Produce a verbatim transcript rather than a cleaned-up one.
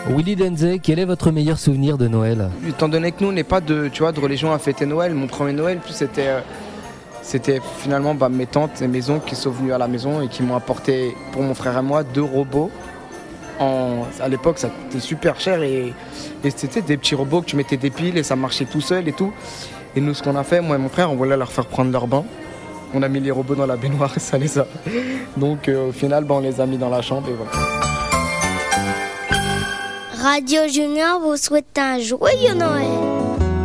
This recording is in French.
Willy Denze, quel est votre meilleur souvenir de Noël ? Étant donné que nous, on n'est pas de, tu vois, de religion à fêter Noël, mon premier Noël, plus c'était, euh, c'était finalement bah, mes tantes et mes oncles qui sont venus à la maison et qui m'ont apporté, pour mon frère et moi, deux robots. En, à l'époque, ça coûtait super cher et, et c'était des petits robots que tu mettais des piles et ça marchait tout seul et tout. Et nous, ce qu'on a fait, moi et mon frère, on voulait leur faire prendre leur bain. On a mis les robots dans la baignoire et ça les a. Donc euh, au final, bah, on les a mis dans la chambre et voilà. Radio Junior vous souhaite un joyeux Noël.